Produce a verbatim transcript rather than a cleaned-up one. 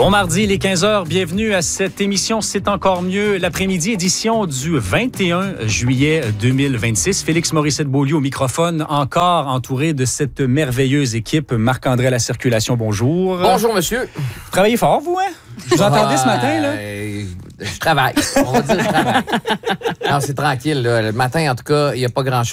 Bon mardi, les quinze heures, bienvenue à cette émission C'est encore mieux, l'après-midi, édition du vingt et un juillet deux mille vingt-six. Félix Morissette-Beaulieu au microphone, encore entouré de cette merveilleuse équipe. Marc-André à la circulation, bonjour. Bonjour, monsieur. Vous travaillez fort, vous, hein? Je vous entendais ce matin, là? Euh, je travaille. On va dire que je travaille. Non, c'est tranquille, là. Le matin, en tout cas, il n'y a pas grand-chose.